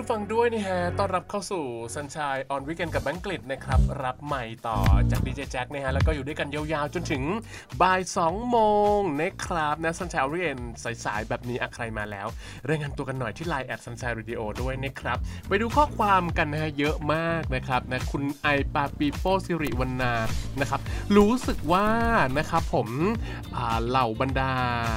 ผู้ฟังด้วยนะฮะต้อนรับเข้าสู่ Sunshine on Weekend กับแบงค์กฤษนะครับรับใหม่ต่อจากดีเจแจ็คนะฮะแล้วก็อยู่ด้วยกันยาวๆจนถึงบ่าย2 โมงนะครับนะ Sunshine on Weekend สายๆแบบนี้ใครมาแล้วรายงานตัวกันหน่อยที่ Line @Sunshine Radio ด้วยนะครับไปดูข้อความกันนะฮะเยอะมากนะครับนะคุณไอปาปีโป้สิริวรรณานะครับรู้สึกว่านะครับผมเหล่าบรรดา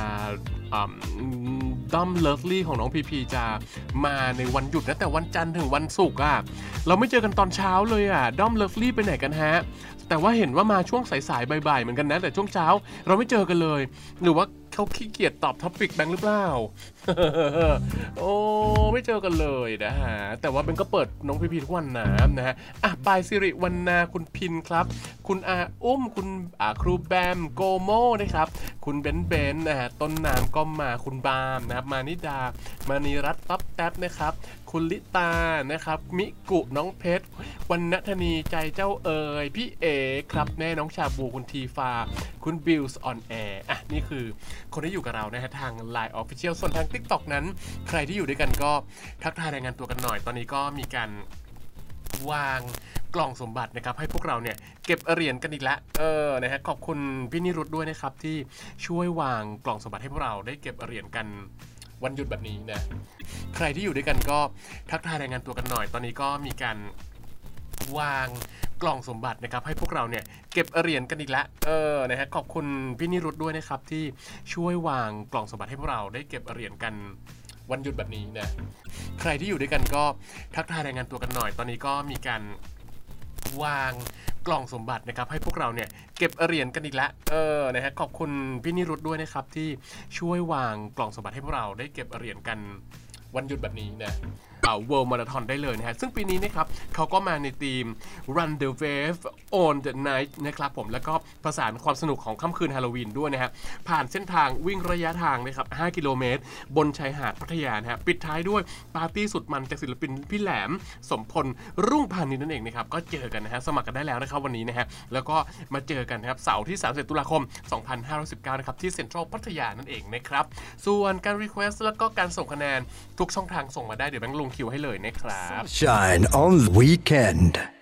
ด้อมเลิฟลี่ของน้องพีพีจะมาในวันหยุดนะแต่วันจันทร์ถึงวันศุกร์เราไม่เจอกันตอนเช้าเลยด้อมเลิฟลี่ไปไหนกันฮะแต่ว่าเห็นว่ามาช่วงสายๆบ่ายๆเหมือนกันนะแต่ช่วงเช้าเราไม่เจอกันเลยหรือว่าเขาขี้เกียจตอบท็อปิกแบงค์หรือเปล่า โอ้ไม่เจอกันเลยนะฮะแต่ว่าเบงก็เปิดน้องพีพีทุกวันนะฮะปายสิริวรรณาคุณพินครับคุณอุ้มคุณครูแบมโกโมนะครับคุณเบนนะฮะต้นน้ำก็มาคุณบามนะครับมานิดามานีรัตน์ต๊อบแท็บนะครับคุณลิตานะครับมิกุน้องเพชรวรรณธนีใจเจ้าเอ๋ยพี่เอครับแม่น้องชาบูคุณทีฟาคุณบิลส์ออนแอร์นี่คือคนที่อยู่กับเรานะฮะทาง Line Official ส่วนทาง TikTok นั้นใครที่อยู่ด้วยกันก็ทักทายรายงานตัวกันหน่อยตอนนี้ก็มีการวางกล่องสมบัตินะครับให้พวกเราเนี่ยเก็บเหรียญกันอีกแล้วนะฮะขอบคุณพี่นิรุตด้วยนะครับที่ช่วยวางกล่องสมบัติให้พวกเราได้เก็บเหรียญกันวันหยุดแบบนี้นะใครที่อยู่ด้วยกันก็ทักทายรายงานตัวกันหน่อยตอนนี้ก็มีการวางกล่องสมบัตินะครับให้พวกเราเนี่ยเก็บเหรียญกันอีกแล้วนะฮะขอบคุณพี่นิรุตด้วยนะครับที่ช่วยวางกล่องสมบัติให้พวกเราได้เก็บเหรียญกันวันหยุดแบบนี้นะใครที่อยู่ด้วยกันก็ทักทายรายงานตัวกันหน่อยตอนนี้ก็มีการวางกล่องสมบัตินะครับให้พวกเราเนี่ยเก็บเหรียญกันอีกแล้วนะฮะขอบคุณพี่นิรุตด้วยนะครับที่ช่วยวางกล่องสมบัติให้พวกเราได้เก็บเหรียญกันวันหยุดแบบนี้นะWorld Marathon ได้เลยนะฮะซึ่งปีนี้นะครับเขาก็มาในธีม Run the Wave on the Night นะครับผมแล้วก็ผสานความสนุกของค่ำคืนฮาโลวีนด้วยนะฮะผ่านเส้นทางวิ่งระยะทางนะครับ5 กิโลเมตรบนชายหาดพัทยานะฮะปิดท้ายด้วยปาร์ตี้สุดมันจากศิลปินพี่แหลมสมพลรุ่งพานิชนั่นเองนะครับก็เจอกันนะฮะสมัครกันได้แล้วนะครับวันนี้นะฮะแล้วก็มาเจอกันนะครับเสาร์ที่30 ตุลาคม 2519นะครับที่เซ็นทรัลพัทยานั่นเองนะครับส่วนการ request แล้วก็การส่งคะแนนทุกช่องทางส่งมาได้เดี๋ยวแบงค์ลงคิวให้เลยนะครับ Shine on the weekend